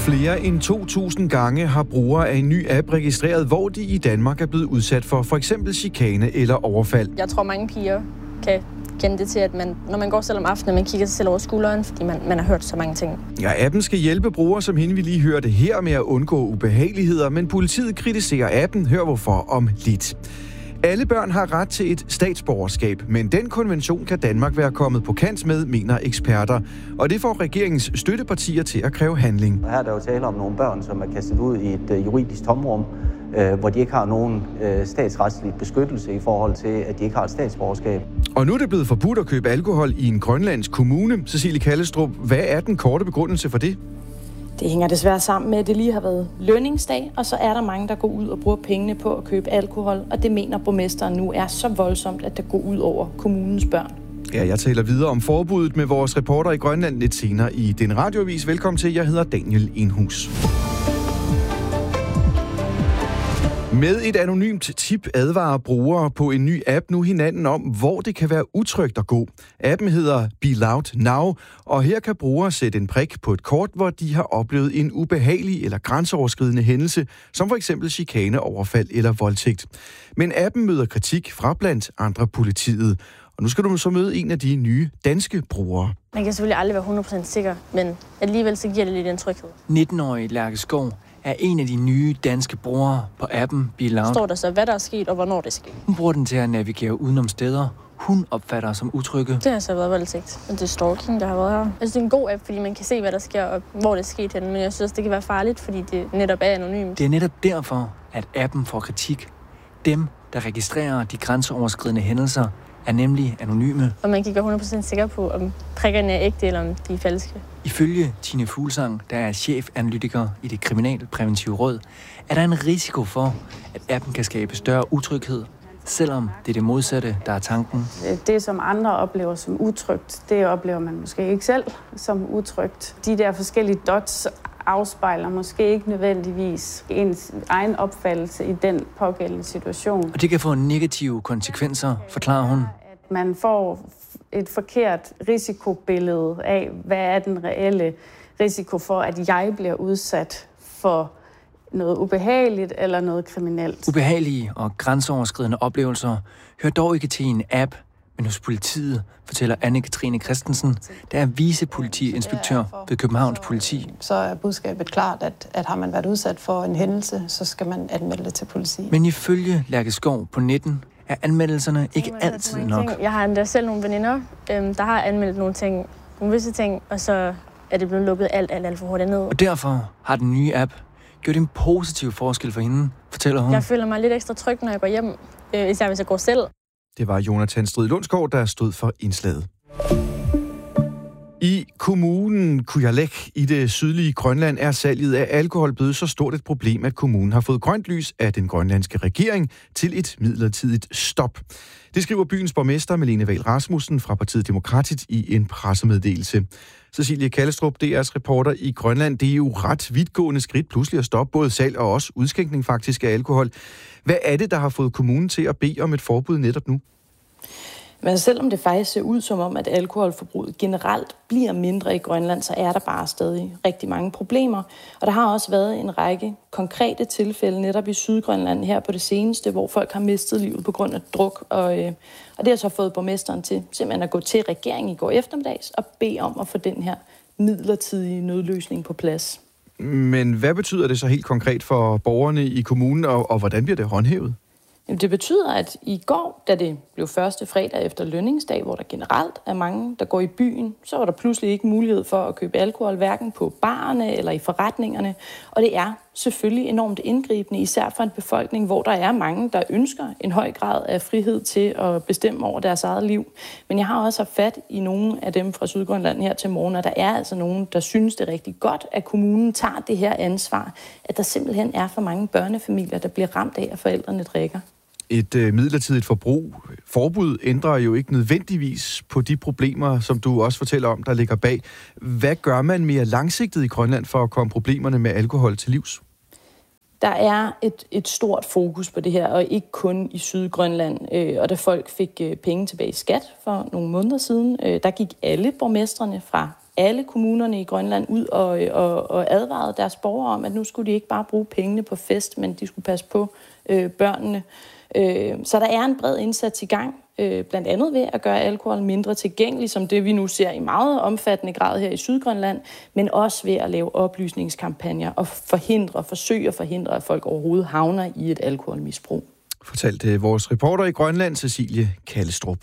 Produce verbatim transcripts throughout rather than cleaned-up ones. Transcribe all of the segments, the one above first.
Flere end to tusind gange har brugere af en ny app registreret, hvor de i Danmark er blevet udsat for for eksempel chikane eller overfald. Jeg tror, mange piger kan kende det til, at man, når man går selv om aftenen, man kigger sig selv over skulderen, fordi man, man har hørt så mange ting. Ja, appen skal hjælpe brugere, som hende vi lige hørte her, med at undgå ubehageligheder, men politiet kritiserer appen. Hør hvorfor om lidt. Alle børn har ret til et statsborgerskab, men den konvention kan Danmark være kommet på kant med, mener eksperter. Og det får regeringens støttepartier til at kræve handling. Her er der jo tale om nogle børn, som er kastet ud i et uh, juridisk tomrum, uh, hvor de ikke har nogen uh, statsretslig beskyttelse i forhold til, at de ikke har et statsborgerskab. Og nu er det blevet forbudt at købe alkohol i en grønlandsk kommune. Cecilie Kallestrup, hvad er den korte begrundelse for det? Det hænger desværre sammen med, at det lige har været lønningsdag, og så er der mange, der går ud og bruger pengene på at købe alkohol, og det mener borgmesteren nu er så voldsomt, at det går ud over kommunens børn. Ja, jeg taler videre om forbuddet med vores reporter i Grønland lidt senere i den radioavis. Velkommen til, jeg hedder Daniel Enhus. Med et anonymt tip advarer brugere på en ny app nu hinanden om, hvor det kan være utrygt at gå. Appen hedder Be Loud Now, og her kan brugere sætte en prik på et kort, hvor de har oplevet en ubehagelig eller grænseoverskridende hændelse, som for eksempel chikane, overfald eller voldtægt. Men appen møder kritik fra blandt andre politiet. Og nu skal du så møde en af de nye danske brugere. Man kan selvfølgelig aldrig være hundrede procent sikker, men alligevel så giver det lidt en tryghed. nitten-årige Lærke Skov er en af de nye danske brugere på appen Be Loud. Står der så, hvad der er sket og hvornår det er sket. Hun bruger den til at navigere udenom steder, hun opfatter som utrygge. Det har så været voldtægt. Og det er stalking, der har været her. Jeg synes, det er en god app, fordi man kan se, hvad der sker og hvor det er sket henne. Men jeg synes, det kan være farligt, fordi det netop er anonymt. Det er netop derfor, at appen får kritik. Dem, der registrerer de grænseoverskridende hændelser, er nemlig anonyme. Og man kan ikke være hundrede procent sikker på, om prikkerne er ægte eller om de er falske. Ifølge Tine Fuglsang, der er chefanalytiker i det kriminalpræventive råd, er der en risiko for, at appen kan skabe større utryghed, selvom det er det modsatte, der er tanken. Det, som andre oplever som utrygt, det oplever man måske ikke selv som utrygt. De der forskellige dots afspejler måske ikke nødvendigvis ens egen opfattelse i den pågældende situation. Og det kan få negative konsekvenser, forklarer hun. Man får et forkert risikobillede af, hvad er den reelle risiko for, at jeg bliver udsat for noget ubehageligt eller noget kriminelt. Ubehagelige og grænseoverskridende oplevelser hører dog ikke til en app, men hos politiet, fortæller Anne-Katrine Christensen, der er vicepolitiinspektør ved Københavns Politi. Så er budskabet klart, at, at har man været udsat for en hændelse, så skal man anmelde det til politiet. Men ifølge Lærke Skov på nitten er anmeldelserne ikke altid nok. Jeg har endda selv nogle veninder, øhm, der har anmeldt nogle ting, nogle visse ting, og så er det blevet lukket alt, alt, alt for hurtigt ned. Og derfor har den nye app gjort en positiv forskel for hende, fortæller hun. Jeg føler mig lidt ekstra tryg, når jeg går hjem, øh, især hvis jeg går selv. Det var Jonathan Strid Lundsgaard, der stod for indslaget. I kommunen Kujalleq i det sydlige Grønland er salget af alkohol blevet så stort et problem, at kommunen har fået grønt lys af den grønlandske regering til et midlertidigt stop. Det skriver byens borgmester Malene Wahl Rasmussen fra partiet Demokratit i en pressemeddelelse. Cecilie Kallestrup, D R's reporter i Grønland. Det er jo ret vidtgående skridt pludselig at stoppe både salg og også udskænkning faktisk af alkohol. Hvad er det, der har fået kommunen til at bede om et forbud netop nu? Men selvom det faktisk ser ud som om, at alkoholforbruget generelt bliver mindre i Grønland, så er der bare stadig rigtig mange problemer. Og der har også været en række konkrete tilfælde netop i Sydgrønland her på det seneste, hvor folk har mistet livet på grund af druk. Og, øh, og det har så fået borgmesteren til simpelthen at gå til regeringen i går eftermiddags og bede om at få den her midlertidige nødløsning på plads. Men hvad betyder det så helt konkret for borgerne i kommunen, og, og hvordan bliver det håndhævet? Det betyder, at i går, da det blev første fredag efter lønningsdag, hvor der generelt er mange, der går i byen, så var der pludselig ikke mulighed for at købe alkohol, hverken på barerne eller i forretningerne. Og det er selvfølgelig enormt indgribende, især for en befolkning, hvor der er mange, der ønsker en høj grad af frihed til at bestemme over deres eget liv. Men jeg har også haft fat i nogle af dem fra Sydgrønland her til morgen, og der er altså nogen, der synes det er rigtig godt, at kommunen tager det her ansvar, at der simpelthen er for mange børnefamilier, der bliver ramt af, at forældrene drikker. Et øh, midlertidigt forbrug, forbud ændrer jo ikke nødvendigvis på de problemer, som du også fortæller om, der ligger bag. Hvad gør man mere langsigtet i Grønland for at komme problemerne med alkohol til livs? Der er et, et stort fokus på det her, og ikke kun i Sydgrønland. Øh, og da folk fik øh, penge tilbage i skat for nogle måneder siden, øh, der gik alle borgmestrene fra alle kommunerne i Grønland ud og, og, og advarede deres borgere om, at nu skulle de ikke bare bruge pengene på fest, men de skulle passe på øh, børnene. Øh, så der er en bred indsats i gang, øh, blandt andet ved at gøre alkohol mindre tilgængelig, som det vi nu ser i meget omfattende grad her i Sydgrønland, men også ved at lave oplysningskampagner og forhindre, forsøge at forhindre, at folk overhovedet havner i et alkoholmisbrug. Fortalte vores reporter i Grønland, Cecilie Kallestrup.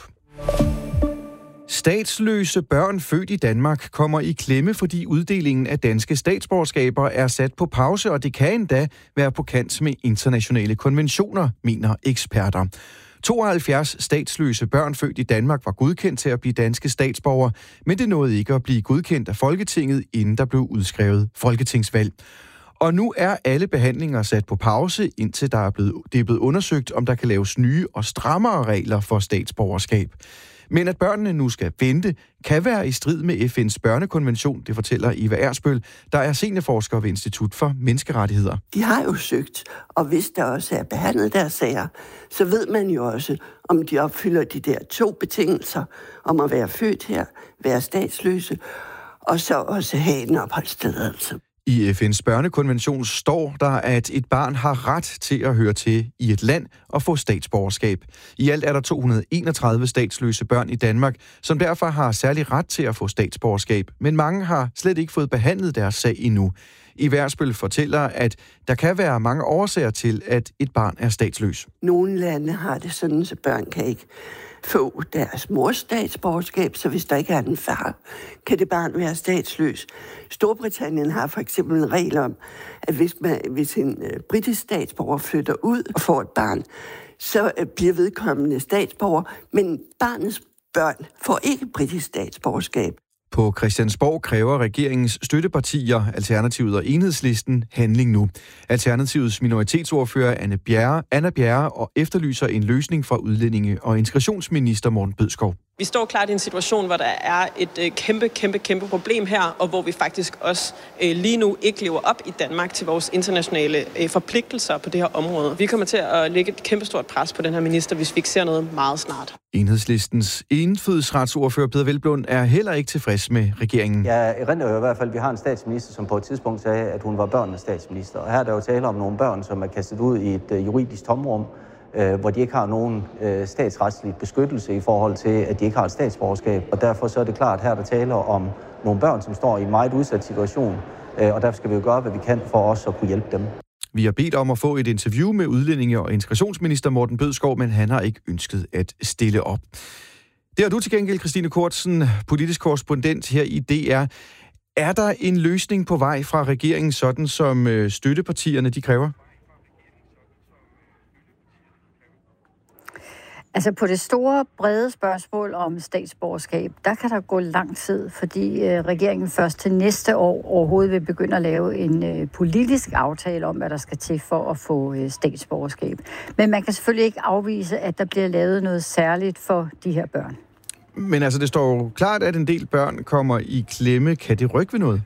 Statsløse børn født i Danmark kommer i klemme, fordi uddelingen af danske statsborgerskaber er sat på pause, og det kan endda være på kant med internationale konventioner, mener eksperter. tooghalvfjerds statsløse børn født i Danmark var godkendt til at blive danske statsborgere, men det nåede ikke at blive godkendt af Folketinget, inden der blev udskrevet folketingsvalg. Og nu er alle behandlinger sat på pause, indtil der er blevet, det er blevet undersøgt, om der kan laves nye og strammere regler for statsborgerskab. Men at børnene nu skal vente, kan være i strid med F N's børnekonvention, det fortæller Eva Ersbøl, der er seniorforsker ved Institut for Menneskerettigheder. De har jo søgt, og hvis der også er behandlet deres sager, så ved man jo også, om de opfylder de der to betingelser om at være født her, være statsløse, og så også have en opholdstilladelse. I F N's børnekonvention står der, at et barn har ret til at høre til i et land og få statsborgerskab. I alt er der to hundrede og enogtredive statsløse børn i Danmark, som derfor har særlig ret til at få statsborgerskab, men mange har slet ikke fået behandlet deres sag endnu. I Værsbøl fortæller, at der kan være mange årsager til, at et barn er statsløs. Nogle lande har det sådan, så børn kan ikke få deres mors statsborgerskab, så hvis der ikke er en far, kan det barn være statsløs. Storbritannien har for eksempel en regel om, at hvis, man, hvis en uh, britisk statsborger flytter ud og får et barn, så uh, bliver vedkommende statsborger, men barnets børn får ikke britisk statsborgerskab. På Christiansborg kræver regeringens støttepartier, Alternativet og Enhedslisten, handling nu. Alternativets minoritetsordfører Anne Bjerre, Anna Bjerre og efterlyser en løsning fra udlændinge- og integrationsminister Morten Bødskov. Vi står klart i en situation, hvor der er et øh, kæmpe, kæmpe, kæmpe problem her, og hvor vi faktisk også øh, lige nu ikke lever op i Danmark til vores internationale øh, forpligtelser på det her område. Vi kommer til at lægge et kæmpe stort pres på den her minister, hvis vi ikke ser noget meget snart. Enhedslistens indfødsretsordfører Peder Hvelplund er heller ikke tilfreds med regeringen. Jeg erindrer jo i hvert fald, at vi har en statsminister, som på et tidspunkt sagde, at hun var børnenes statsminister. Og her er der jo tale om nogle børn, som er kastet ud i et uh, juridisk tomrum, hvor de ikke har nogen øh, statsretslig beskyttelse i forhold til, at de ikke har et statsborgerskab. Og derfor så er det klart, at her der taler om nogle børn, som står i en meget udsat situation, øh, og derfor skal vi jo gøre, hvad vi kan for os at kunne hjælpe dem. Vi har bedt om at få et interview med udlændinge- og integrationsminister Morten Bødskov, men han har ikke ønsket at stille op. Det har du til gengæld, Christine Kortsen, politisk korrespondent her i D R. Er der en løsning på vej fra regeringen, sådan som øh, støttepartierne de kræver? Altså på det store, brede spørgsmål om statsborgerskab, der kan der gå lang tid, fordi øh, regeringen først til næste år overhovedet vil begynde at lave en øh, politisk aftale om, hvad der skal til for at få øh, statsborgerskab. Men man kan selvfølgelig ikke afvise, at der bliver lavet noget særligt for de her børn. Men altså, det står jo klart, at en del børn kommer i klemme. Kan det rykke ved noget?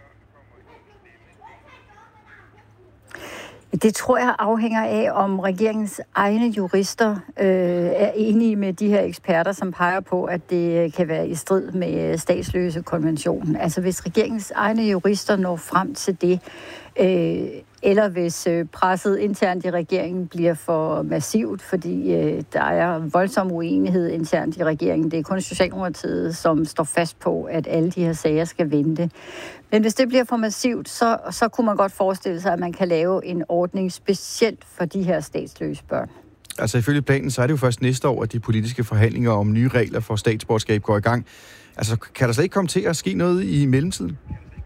Det tror jeg afhænger af, om regeringens egne jurister øh, er enige med de her eksperter, som peger på, at det kan være i strid med statsløse konventionen. Altså hvis regeringens egne jurister når frem til det, øh, eller hvis øh, presset internt i regeringen bliver for massivt, fordi øh, der er voldsom uenighed internt i regeringen. Det er kun Socialdemokratiet, som står fast på, at alle de her sager skal vente. Men hvis det bliver for massivt, så, så kunne man godt forestille sig, at man kan lave en ordning specielt for de her statsløse børn. Altså ifølge planen, så er det jo først næste år, at de politiske forhandlinger om nye regler for statsborgerskab går i gang. Altså kan der slet ikke komme til at ske noget i mellemtiden?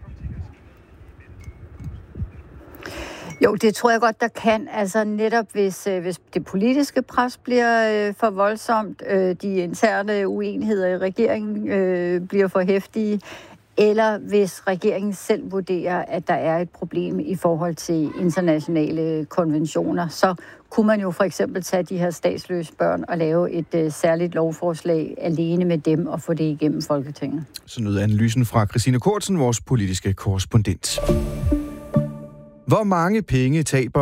Jo, det tror jeg godt, der kan. Altså netop hvis, øh, hvis det politiske pres bliver øh, for voldsomt, øh, de interne uenigheder i regeringen øh, bliver for heftige, eller hvis regeringen selv vurderer, at der er et problem i forhold til internationale konventioner, så kunne man jo for eksempel tage de her statsløse børn og lave et øh, særligt lovforslag alene med dem og få det igennem Folketinget. Så nød analysen fra Christine Kortsen, vores politiske korrespondent. Hvor mange penge taber